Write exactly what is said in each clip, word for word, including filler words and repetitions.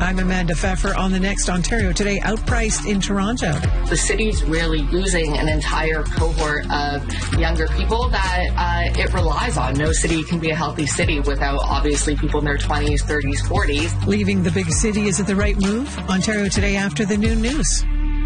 I'm Amanda Pfeffer on the next Ontario Today. Outpriced in Toronto. The city's really losing an entire cohort of younger people that uh, it relies on. No city can be a healthy city without obviously people in their twenties, thirties, forties. Leaving the big city, is it the right move? Ontario Today after the noon news.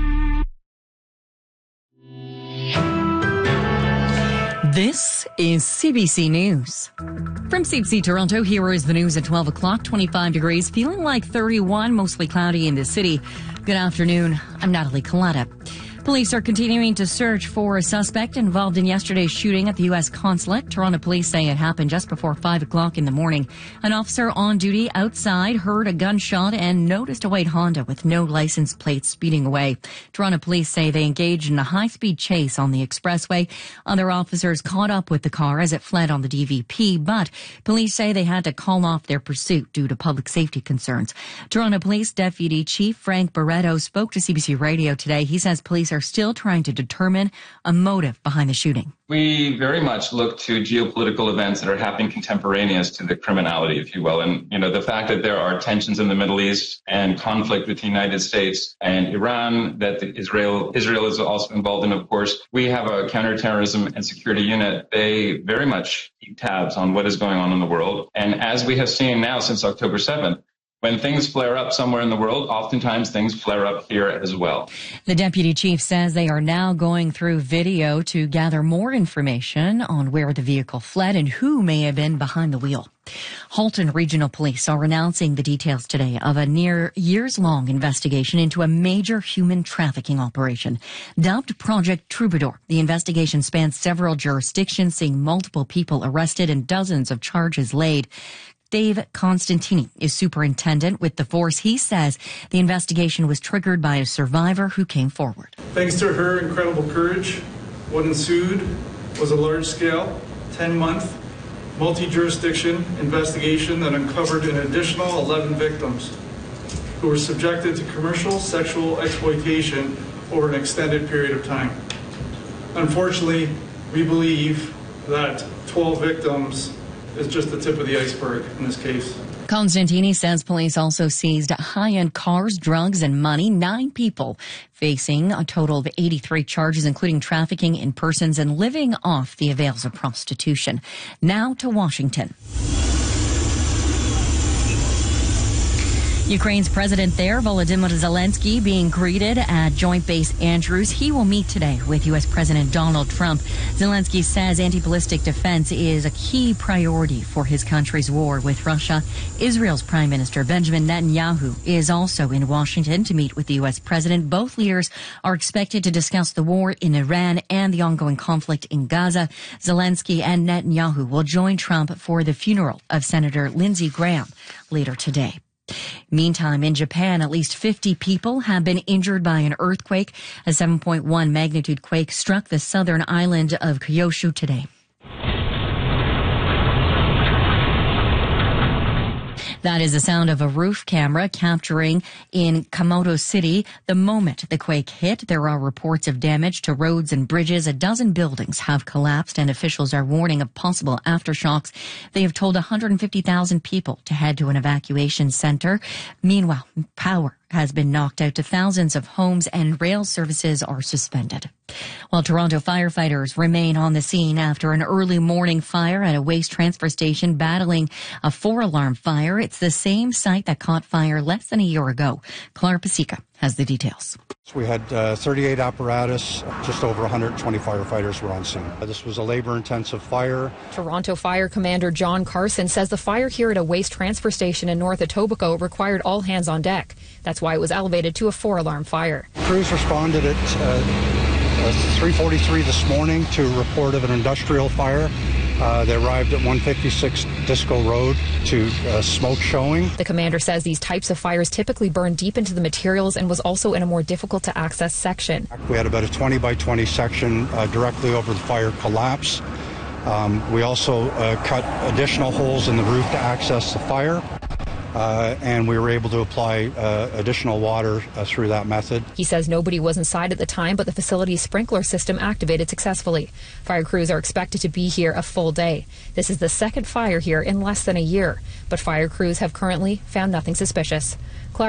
This is C B C News. From C B C Toronto, here is the news at twelve o'clock, twenty-five degrees, feeling like thirty-one, mostly cloudy in the city. Good afternoon. I'm Natalie Collada. Police are continuing to search for a suspect involved in yesterday's shooting at the U S consulate. Toronto police say it happened just before five o'clock in the morning. An officer on duty outside heard a gunshot and noticed a white Honda with no license plate speeding away. Toronto police say they engaged in a high-speed chase on the expressway. Other officers caught up with the car as it fled on the D V P, but police say they had to call off their pursuit due to public safety concerns. Toronto Police Deputy Chief Frank Barretto spoke to C B C Radio today. He says police are still trying to determine a motive behind the shooting. We very much look to geopolitical events that are happening contemporaneous to the criminality, if you will. And, you know, the fact that there are tensions in the Middle East and conflict with the United States and Iran that the Israel, Israel is also involved in, of course. We have a counterterrorism and security unit. They very much keep tabs on what is going on in the world. And as we have seen now since October seventh, when things flare up somewhere in the world, oftentimes things flare up here as well. The deputy chief says they are now going through video to gather more information on where the vehicle fled and who may have been behind the wheel. Halton Regional Police are announcing the details today of a near years-long investigation into a major human trafficking operation. Dubbed Project Troubadour, the investigation spans several jurisdictions, seeing multiple people arrested and dozens of charges laid. Dave Constantini is superintendent with the force. He says the investigation was triggered by a survivor who came forward. Thanks to her incredible courage, what ensued was a large-scale, ten-month, multi-jurisdiction investigation that uncovered an additional eleven victims who were subjected to commercial sexual exploitation over an extended period of time. Unfortunately, we believe that twelve victims is just the tip of the iceberg in this case. Constantini says police also seized high-end cars, drugs, and money. Nine people facing a total of eighty-three charges, including trafficking in persons and living off the avails of prostitution. Now to Washington. Ukraine's president there, Volodymyr Zelensky, being greeted at Joint Base Andrews. He will meet today with U S President Donald Trump. Zelensky says anti-ballistic defense is a key priority for his country's war with Russia. Israel's Prime Minister Benjamin Netanyahu is also in Washington to meet with the U S president. Both leaders are expected to discuss the war in Iran and the ongoing conflict in Gaza. Zelensky and Netanyahu will join Trump for the funeral of Senator Lindsey Graham later today. Meantime, in Japan, at least fifty people have been injured by an earthquake. A seven point one magnitude quake struck the southern island of Kyushu today. That is the sound of a roof camera capturing in Kamoto City the moment the quake hit. There are reports of damage to roads and bridges. A dozen buildings have collapsed, and officials are warning of possible aftershocks. They have told one hundred fifty thousand people to head to an evacuation center. Meanwhile, power has been knocked out to thousands of homes and rail services are suspended. While Toronto firefighters remain on the scene after an early morning fire at a waste transfer station battling a four-alarm fire. It's the same site that caught fire less than a year ago. Clara Pasica has the details. We had uh, thirty-eight apparatus, just over one hundred twenty firefighters were on scene. This was a labor-intensive fire. Toronto Fire Commander John Carson says the fire here at a waste transfer station in North Etobicoke required all hands on deck. That's why it was elevated to a four-alarm fire. Crews responded at uh, uh, three forty-three this morning to a report of an industrial fire. Uh, they arrived at one fifty-six Disco Road to uh, smoke showing. The commander says these types of fires typically burn deep into the materials and was also in a more difficult to access section. We had about a twenty by twenty section uh, directly over the fire collapse. Um, we also uh, cut additional holes in the roof to access the fire. Uh, and we were able to apply uh, additional water uh, through that method. He says nobody was inside at the time, but the facility's sprinkler system activated successfully. Fire crews are expected to be here a full day. This is the second fire here in less than a year, but fire crews have currently found nothing suspicious. Clark